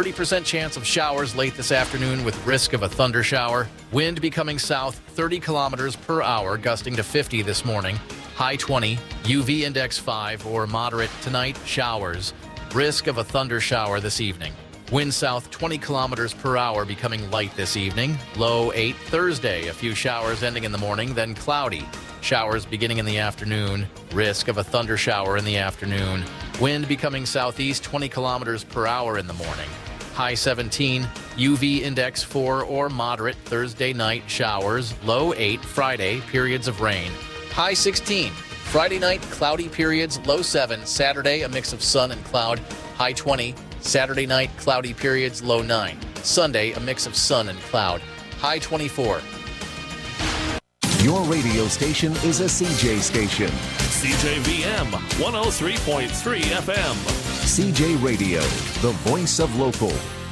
30% chance of showers late this afternoon with risk of a thunder shower. Wind becoming south 30 kilometers per hour, gusting to 50 this morning. High 20, UV index 5 or moderate tonight, showers. Risk of a thunder shower this evening. Wind south 20 kilometers per hour, becoming light this evening. Low 8 Thursday, a few showers ending in the morning, then cloudy. Showers beginning in the afternoon. Risk of a thunder shower in the afternoon. Wind becoming southeast 20 kilometers per hour in the morning. High 17, UV index 4 or moderate Thursday night, showers. Low 8 Friday, periods of rain. High 16. Friday night, cloudy periods. Low 7. Saturday, a mix of sun and cloud. High 20. Saturday night, cloudy periods. Low 9. Sunday, a mix of sun and cloud. High 24. Your radio station is a CJ station. CJVM 103.3 FM. CJ Radio, the voice of local.